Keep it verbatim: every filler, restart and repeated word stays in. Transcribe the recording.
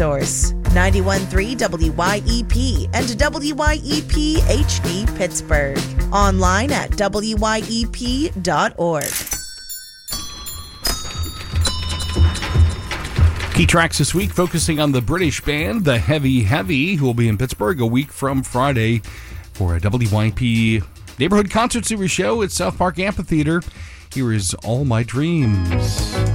Source, ninety-one point three W Y E P and W Y E P H D Pittsburgh. Online at W Y E P dot org. Key tracks this week focusing on the British band, The Heavy Heavy, who will be in Pittsburgh a week from Friday for a W Y E P Neighborhood Concert Series show at South Park Amphitheater. Here is All My Dreams.